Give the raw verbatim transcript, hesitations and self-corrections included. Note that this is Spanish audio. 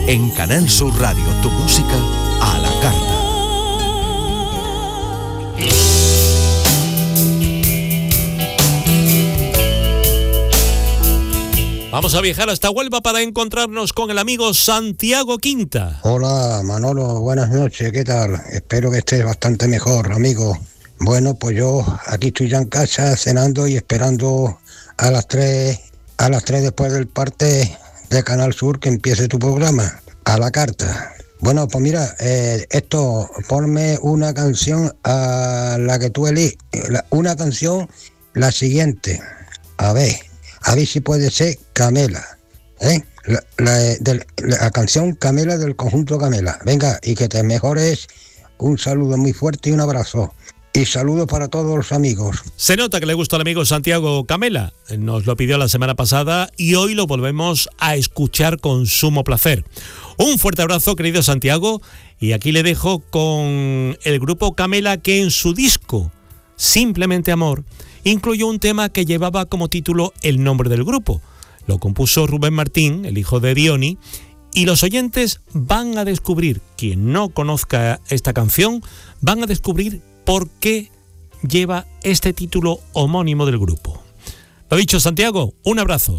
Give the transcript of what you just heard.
En Canal Sur Radio, tu música a la carta. Vamos a viajar hasta Huelva para encontrarnos con el amigo Santiago Quinta. Hola Manolo, buenas noches, ¿qué tal? Espero que estés bastante mejor, amigo. Bueno, pues yo aquí estoy ya en casa cenando y esperando a las tres, a las tres después del parte de Canal Sur que empiece tu programa, a la carta. Bueno, pues mira, eh, esto, ponme una canción a la que tú elijas, una canción, la siguiente, a ver. A ver si puede ser Camela, ¿eh? La, la, de, la canción Camela del conjunto Camela. Venga, y que te mejores. Un saludo muy fuerte y un abrazo. Y saludos para todos los amigos. Se nota que le gusta al amigo Santiago Camela. Nos lo pidió la semana pasada y hoy lo volvemos a escuchar con sumo placer. Un fuerte abrazo, querido Santiago. Y aquí le dejo con el grupo Camela, que en su disco Simplemente Amor incluyó un tema que llevaba como título el nombre del grupo. Lo compuso Rubén Martín, el hijo de Diony, y los oyentes van a descubrir, quien no conozca esta canción, van a descubrir por qué lleva este título homónimo del grupo. Lo dicho, Santiago, un abrazo.